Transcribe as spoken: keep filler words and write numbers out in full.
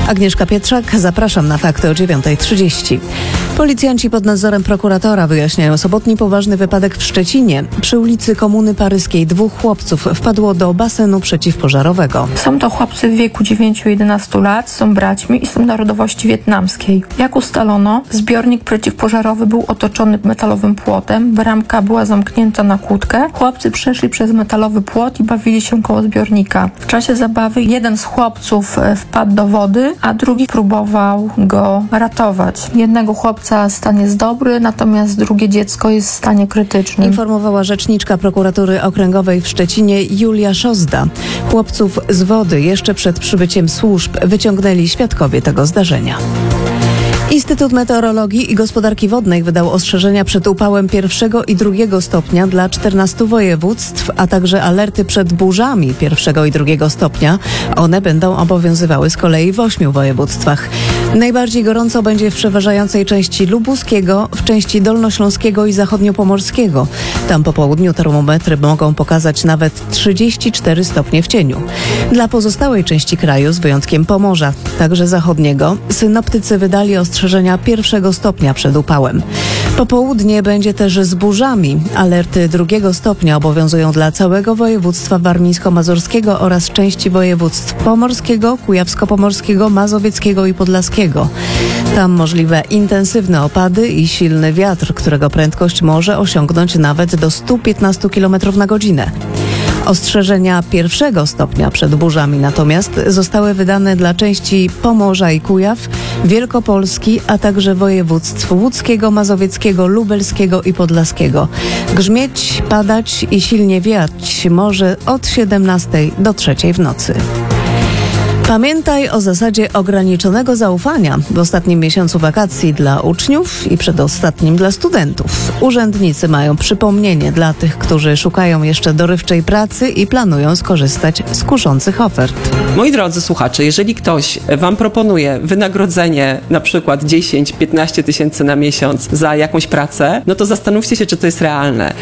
Agnieszka Pietrzak, zapraszam na fakty o dziewiąta trzydzieści. Policjanci pod nadzorem prokuratora wyjaśniają sobotni poważny wypadek w Szczecinie. Przy ulicy Komuny Paryskiej dwóch chłopców wpadło do basenu przeciwpożarowego. Są to chłopcy w wieku dziewięciu do jedenastu lat, są braćmi i są narodowości wietnamskiej. Jak ustalono, zbiornik przeciwpożarowy był otoczony metalowym płotem, bramka była zamknięta na kłódkę. Chłopcy przeszli przez metalowy płot i bawili się koło zbiornika. W czasie zabawy jeden z chłopców wpadł do wody, a drugi próbował go ratować. Jednego chłopca stan jest dobry, natomiast drugie dziecko jest w stanie krytycznym. Informowała rzeczniczka prokuratury okręgowej w Szczecinie Julia Szozda. Chłopców z wody jeszcze przed przybyciem służb wyciągnęli świadkowie tego zdarzenia. Instytut Meteorologii i Gospodarki Wodnej wydał ostrzeżenia przed upałem pierwszego i drugiego stopnia dla czternastu województw, a także alerty przed burzami pierwszego i drugiego stopnia. One będą obowiązywały z kolei w ośmiu województwach. Najbardziej gorąco będzie w przeważającej części lubuskiego, w części dolnośląskiego i zachodniopomorskiego. Tam po południu termometry mogą pokazać nawet trzydzieści cztery stopnie w cieniu. Dla pozostałej części kraju, z wyjątkiem Pomorza, także zachodniego, synoptycy wydali ostrzeżenia pierwszego stopnia przed upałem. Popołudnie będzie też z burzami. Alerty drugiego stopnia obowiązują dla całego województwa warmińsko-mazurskiego oraz części województw pomorskiego, kujawsko-pomorskiego, mazowieckiego i podlaskiego. Tam możliwe intensywne opady i silny wiatr, którego prędkość może osiągnąć nawet do stu piętnastu kilometrów na godzinę. Ostrzeżenia pierwszego stopnia przed burzami natomiast zostały wydane dla części Pomorza i Kujaw, Wielkopolski, a także województw łódzkiego, mazowieckiego, lubelskiego i podlaskiego. Grzmieć, padać i silnie wiać może od siedemnastej do trzeciej w nocy. Pamiętaj o zasadzie ograniczonego zaufania w ostatnim miesiącu wakacji dla uczniów i przedostatnim dla studentów. Urzędnicy mają przypomnienie dla tych, którzy szukają jeszcze dorywczej pracy i planują skorzystać z kuszących ofert. Moi drodzy słuchacze, jeżeli ktoś wam proponuje wynagrodzenie na przykład dziesięć do piętnastu tysięcy na miesiąc za jakąś pracę, no to zastanówcie się, czy to jest realne.